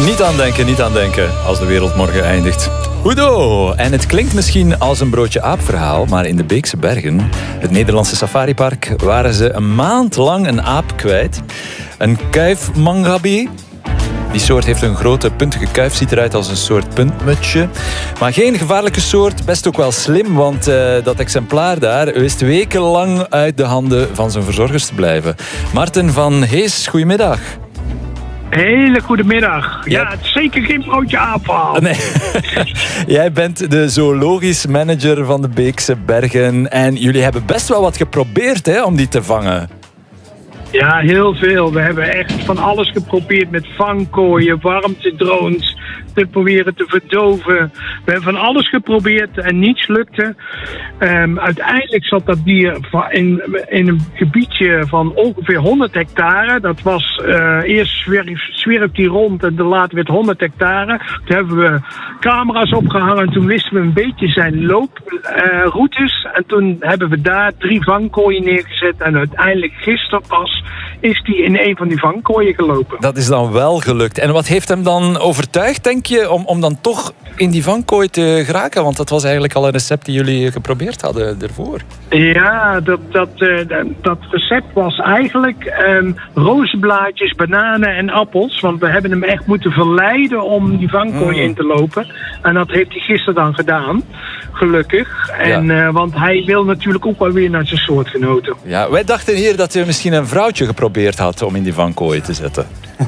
Niet aan denken, niet aan denken als de wereld morgen eindigt. Hoedo! En het klinkt misschien als een broodje aap-verhaal, maar in de Beekse Bergen, het Nederlandse safaripark, waren ze een maand lang een aap kwijt. Een kuifmangabi. Die soort heeft een grote puntige kuif, ziet eruit als een soort puntmutsje. Maar geen gevaarlijke soort, best ook wel slim, want dat exemplaar daar wist wekenlang uit de handen van zijn verzorgers te blijven. Martin van Hees, goedemiddag. Hele goedemiddag. Ja, het is zeker geen broodje aapverhaal. Nee. Jij bent de zoologisch manager van de Beekse Bergen en jullie hebben best wel wat geprobeerd hè, om die te vangen. Ja, heel veel. We hebben echt van alles geprobeerd met vangkooien, warmtedrones, te proberen te verdoven. We hebben van alles geprobeerd en niets lukte. Uiteindelijk zat dat dier in een gebiedje van ongeveer 100 hectare. Dat was eerst zwierf die rond en later werd 100 hectare. Toen hebben we camera's opgehangen en toen wisten we een beetje zijn looproutes. En toen hebben we daar 3 vangkooien neergezet en uiteindelijk gisteren pas is die in een van die vangkooien gelopen. Dat is dan wel gelukt. En wat heeft hem dan overtuigd, denk je, om dan toch in die vangkooi te geraken? Want dat was eigenlijk al een recept die jullie geprobeerd hadden ervoor. Ja, dat recept was eigenlijk rozenblaadjes, bananen en appels. Want we hebben hem echt moeten verleiden om die vangkooi in te lopen. En dat heeft hij gisteren dan gedaan. Gelukkig. En, want hij wil natuurlijk ook wel weer naar zijn soortgenoten. Ja, wij dachten hier dat je misschien een vrouwtje geprobeerd had om in die vangkooi te zetten.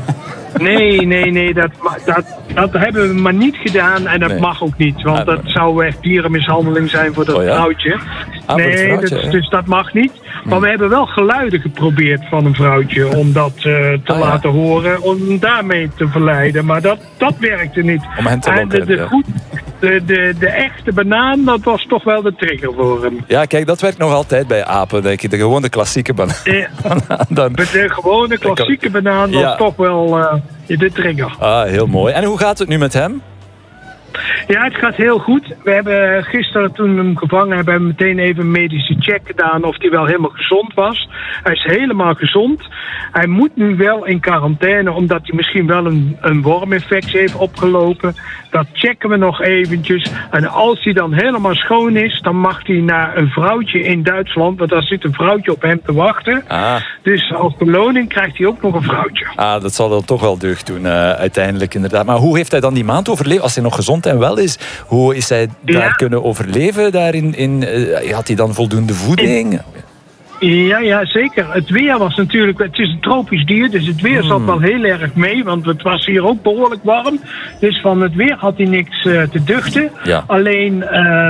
Nee, dat hebben we maar niet gedaan en dat mag ook niet. Want dat zou echt dierenmishandeling zijn voor dat vrouwtje. Dus dat mag niet. Maar we hebben wel geluiden geprobeerd van een vrouwtje om dat te laten horen, om daarmee te verleiden. Maar dat werkte niet. Om hen te lokken, de echte banaan, dat was toch wel de trigger voor hem. Ja, kijk, dat werkt nog altijd bij apen, denk ik. De gewone klassieke banaan. De gewone klassieke banaan was toch wel de trigger. Ah, heel mooi. En hoe gaat het nu met hem? Ja, het gaat heel goed. We hebben gisteren, toen we hem gevangen hebben, meteen even een medische check gedaan of hij wel helemaal gezond was. Hij is helemaal gezond. Hij moet nu wel in quarantaine, omdat hij misschien wel een worminfectie heeft opgelopen. Dat checken we nog eventjes. En als hij dan helemaal schoon is, dan mag hij naar een vrouwtje in Duitsland, want daar zit een vrouwtje op hem te wachten. Dus als beloning krijgt hij ook nog een vrouwtje. Dat zal dan toch wel deugd doen, uiteindelijk inderdaad. Maar hoe heeft hij dan die maand overleefd, als hij nog gezond en wel is? Hoe is hij daar kunnen overleven? Had hij dan voldoende voeding? Ja, zeker. Het weer was natuurlijk... Het is een tropisch dier, dus het weer zat wel heel erg mee. Want het was hier ook behoorlijk warm. Dus van het weer had hij niks te duchten. Ja. Alleen...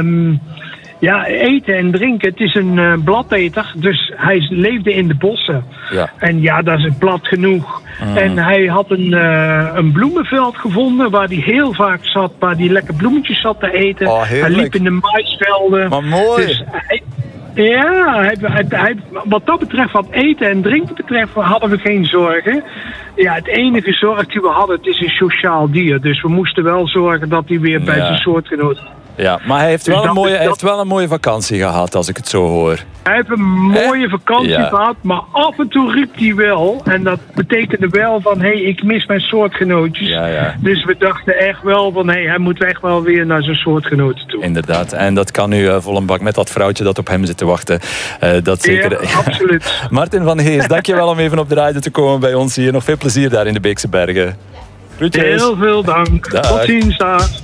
eten en drinken. Het is een bladeter, dus hij leefde in de bossen. Ja. En ja, dat is plat genoeg. En hij had een bloemenveld gevonden waar hij heel vaak zat, waar hij lekker bloemetjes zat te eten. Hij liep in de maisvelden. Maar mooi. Dus wat dat betreft, wat eten en drinken betreft, hadden we geen zorgen. Ja, het enige zorg die we hadden, het is een sociaal dier. Dus we moesten wel zorgen dat hij weer bij zijn soortgenoot. Ja, maar hij heeft wel een mooie vakantie gehad, als ik het zo hoor. Hij heeft een mooie vakantie gehad, maar af en toe riep hij wel. En dat betekende wel van, ik mis mijn soortgenootjes. Ja. Dus we dachten echt wel van, hij moet echt wel weer naar zijn soortgenoten toe. Inderdaad, en dat kan nu vol een bak met dat vrouwtje dat op hem zit te wachten. Dat zeker. Ja, absoluut. Martin van Hees, dankjewel om even op de radio te komen bij ons hier. Nog veel plezier daar in de Beekse Bergen. Groetjes. Heel veel dank. Dag. Tot ziens daar.